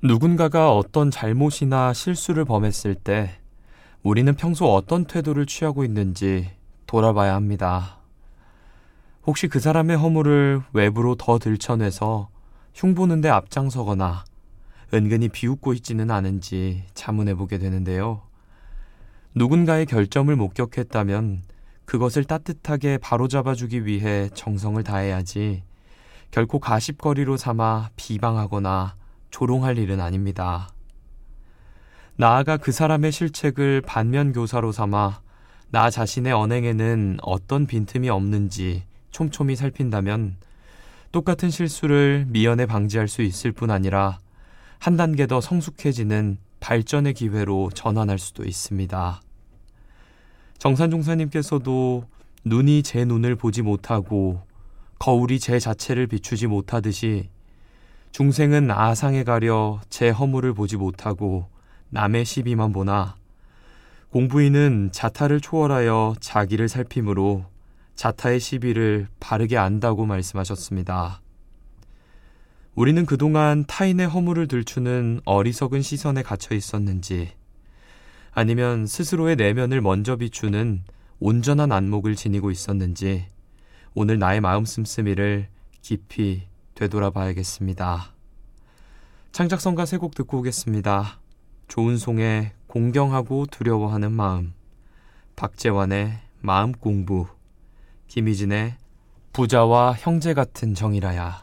누군가가 어떤 잘못이나 실수를 범했을 때 우리는 평소 어떤 태도를 취하고 있는지 돌아봐야 합니다. 혹시 그 사람의 허물을 외부로 더 들춰내서 흉보는 데 앞장서거나 은근히 비웃고 있지는 않은지 자문해보게 되는데요. 누군가의 결점을 목격했다면 그것을 따뜻하게 바로잡아주기 위해 정성을 다해야지 결코 가십거리로 삼아 비방하거나 조롱할 일은 아닙니다. 나아가 그 사람의 실책을 반면교사로 삼아 나 자신의 언행에는 어떤 빈틈이 없는지 촘촘히 살핀다면 똑같은 실수를 미연에 방지할 수 있을 뿐 아니라 한 단계 더 성숙해지는 발전의 기회로 전환할 수도 있습니다. 정산종사님께서도 눈이 제 눈을 보지 못하고 거울이 제 자체를 비추지 못하듯이 중생은 아상에 가려 제 허물을 보지 못하고 남의 시비만 보나 공부인은 자타를 초월하여 자기를 살피므로 자타의 시비를 바르게 안다고 말씀하셨습니다. 우리는 그동안 타인의 허물을 들추는 어리석은 시선에 갇혀 있었는지 아니면 스스로의 내면을 먼저 비추는 온전한 안목을 지니고 있었는지 오늘 나의 마음 씀씀이를 깊이 되돌아봐야겠습니다. 창작성가 세 곡 듣고 오겠습니다. 조은송의 공경하고 두려워하는 마음, 박재환의 마음 공부, 김희진의 부자와 형제 같은 정이라야.